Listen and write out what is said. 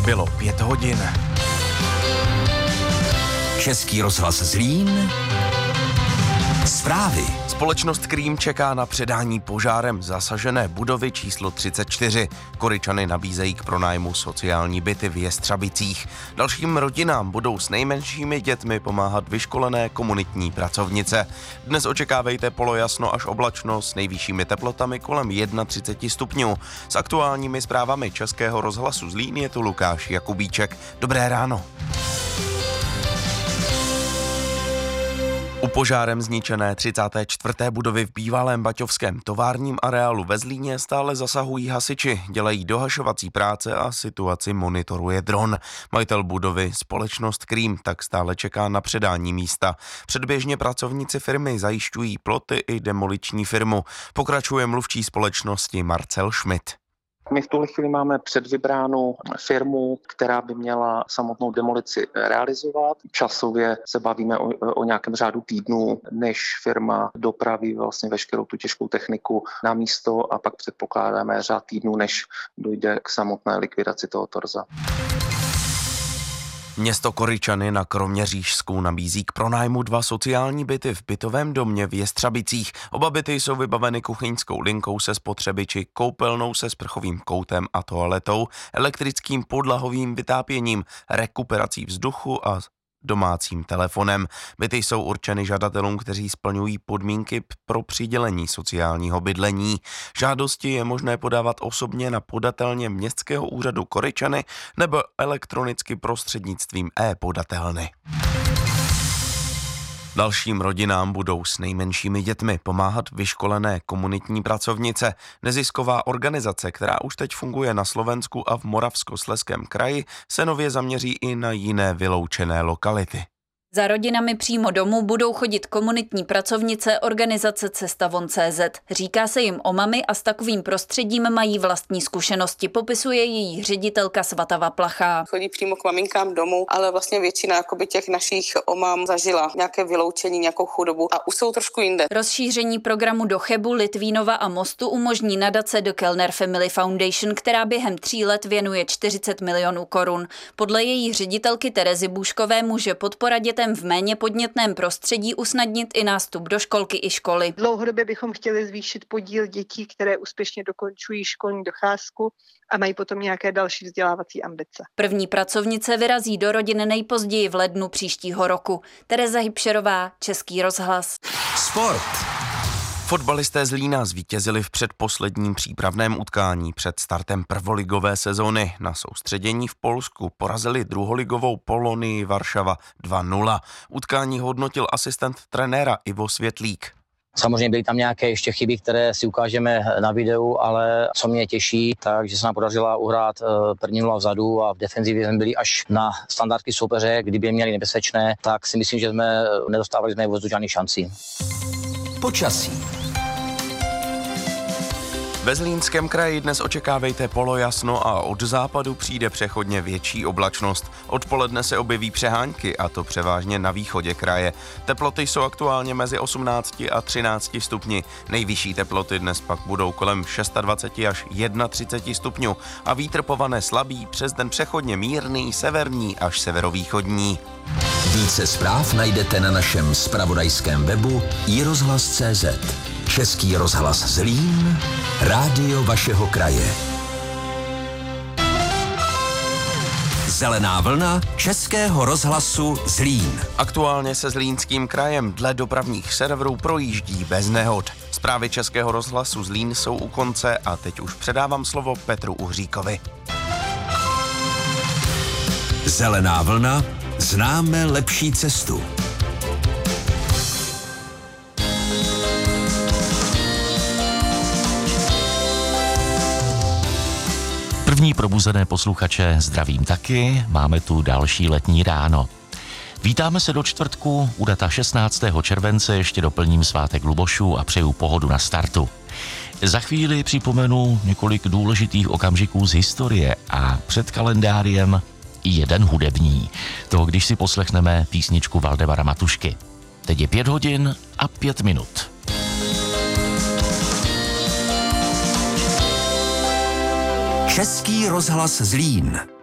Bylo 5 hodin. Český rozhlas Zlín. Zprávy. Společnost Cream čeká na předání požárem zasažené budovy číslo 34. Koryčany nabízejí k pronájmu sociální byty v Jestřabicích. Dalším rodinám budou s nejmenšími dětmi pomáhat vyškolené komunitní pracovnice. Dnes očekávejte polojasno až oblačno s nejvyššími teplotami kolem 31 stupňů. S aktuálními zprávami Českého rozhlasu Zlín je tu Lukáš Jakubíček. Dobré ráno. U požárem zničené 34. budovy v bývalém baťovském továrním areálu ve Zlíně stále zasahují hasiči, dělají dohašovací práce a situaci monitoruje dron. Majitel budovy, společnost Cream, tak stále čeká na předání místa. Předběžně pracovníci firmy zajišťují ploty i demoliční firmu. Pokračuje mluvčí společnosti Marcel Schmidt. My v tuhle chvíli máme předvybránu firmu, která by měla samotnou demolici realizovat. Časově se bavíme o nějakém řádu týdnů, než firma dopraví vlastně veškerou tu těžkou techniku na místo, a pak předpokládáme řád týdnů, než dojde k samotné likvidaci toho torza. Město Koryčany na Kroměřížsku nabízí k pronájmu 2 sociální byty v bytovém domě v Jestřabicích. Oba byty jsou vybaveny kuchyňskou linkou se spotřebiči, koupelnou se sprchovým koutem a toaletou, elektrickým podlahovým vytápěním, rekuperací vzduchu a domácím telefonem. Byty jsou určeny žadatelům, kteří splňují podmínky pro přidělení sociálního bydlení. Žádosti je možné podávat osobně na podatelně Městského úřadu Koryčany nebo elektronicky prostřednictvím e-podatelny. Dalším rodinám budou s nejmenšími dětmi pomáhat vyškolené komunitní pracovnice. Nezisková organizace, která už teď funguje na Slovensku a v Moravskoslezském kraji, se nově zaměří i na jiné vyloučené lokality. Za rodinami přímo domů budou chodit komunitní pracovnice organizace Cesta von.cz. Říká se jim OMAMy a s takovým prostředím mají vlastní zkušenosti, popisuje její ředitelka Svatava Plachá. Chodí přímo k maminkám domů, ale vlastně většina těch našich OMAM zažila nějaké vyloučení, nějakou chudobu a už jsou trošku jinde. Rozšíření programu do Chebu, Litvínova a Mostu umožní nadace The Kellner Family Foundation, která během 3 let věnuje 40 milionů korun. Podle její ředitelky Terezy Bůškové může podpora dětem v méně podnětném prostředí usnadnit i nástup do školky i školy. Dlouhodobě bychom chtěli zvýšit podíl dětí, které úspěšně dokončují školní docházku a mají potom nějaké další vzdělávací ambice. První pracovnice vyrazí do rodin nejpozději v lednu příštího roku. Tereza Hybšerová, Český rozhlas. Sport. Fotbalisté Zlína zvítězili v předposledním přípravném utkání před startem prvoligové sezóny. Na soustředění v Polsku porazili druholigovou Polonii Varšava 2-0. Utkání hodnotil asistent trenéra Ivo Světlík. Samozřejmě byly tam nějaké ještě chyby, které si ukážeme na videu, ale co mě těší, takže se nám podařila uhrát první 0 vzadu a v defenzivě jsme byli až na standardky soupeře, kdyby je měli nebezpečné, tak si myslím, že jsme nedostávali vůbec žádných šancí. Počasí. Ve Zlínském kraji dnes očekávejte polojasno a od západu přijde přechodně větší oblačnost. Odpoledne se objeví přehánky, a to převážně na východě kraje. Teploty jsou aktuálně mezi 18 a 13 stupni. Nejvyšší teploty dnes pak budou kolem 26 až 31 stupňů a vítr povane slabý, přes den přechodně mírný, severní až severovýchodní. Více zpráv najdete na našem zpravodajském webu iRozhlas.cz. Český rozhlas Zlín, rádio vašeho kraje. Zelená vlna Českého rozhlasu Zlín. Aktuálně se Zlínským krajem dle dopravních serverů projíždí bez nehod. Zprávy Českého rozhlasu Zlín jsou u konce a teď už předávám slovo Petru Uhříkovi. Zelená vlna, známe lepší cestu. První probuzené posluchače zdravím taky, máme tu další letní ráno. Vítáme se do čtvrtku, u data 16. července ještě doplním svátek Lubošů a přeju pohodu na startu. Za chvíli připomenu několik důležitých okamžiků z historie a před kalendáriem jeden hudební. To, když si poslechneme písničku Valdemara Matušky. Teď je 5 hodin a 5 minut. Český rozhlas Zlín.